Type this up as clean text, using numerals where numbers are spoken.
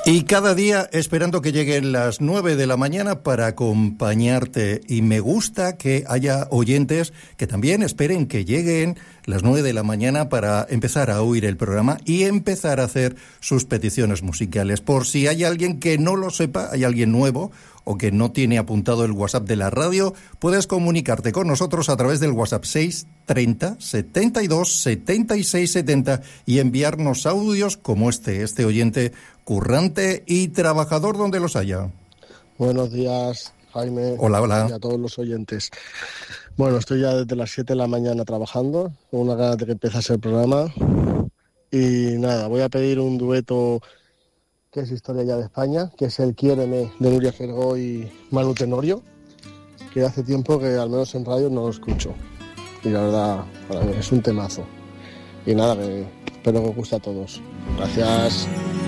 Y cada día esperando que lleguen las 9 de la mañana para acompañarte. Y me gusta que haya oyentes que también esperen que lleguen las 9 de la mañana para empezar a oír el programa y empezar a hacer sus peticiones musicales. Por si hay alguien que no lo sepa, hay alguien nuevo o que no tiene apuntado el WhatsApp de la radio, puedes comunicarte con nosotros a través del WhatsApp 630 72 76 70 y enviarnos audios como este oyente currante y trabajador donde los haya. Buenos días, Jaime. Hola, hola. Y a todos los oyentes. Bueno, estoy ya desde las 7 de la mañana trabajando, con una ganas de que empezase el programa. Y nada, voy a pedir un dueto que es Historia ya de España, que es el Quiéreme de Nuria Fergó y Manu Tenorio, que hace tiempo que al menos en radio no lo escucho. Y la verdad, para mí es un temazo. Y nada, espero que os guste a todos. Gracias.